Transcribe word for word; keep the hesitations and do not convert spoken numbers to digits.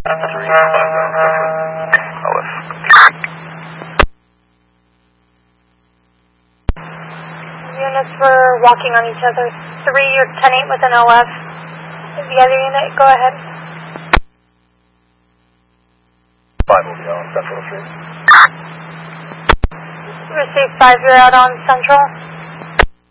three, five, O F. Units were walking on each other. Three, you're ten eight with an O F. The other unit, go ahead. Five will be on Central Street. Receive five, you're out on Central.